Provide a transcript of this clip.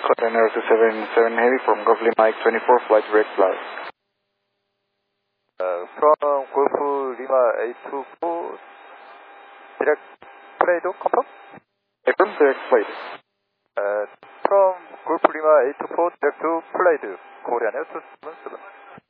Container 277 Heavy from Golf Lima 24 flight break plus. From Golf Lima 824 direct flight confirm? From direct flight. From Golf Lima 824 direct flight Korean Air 277.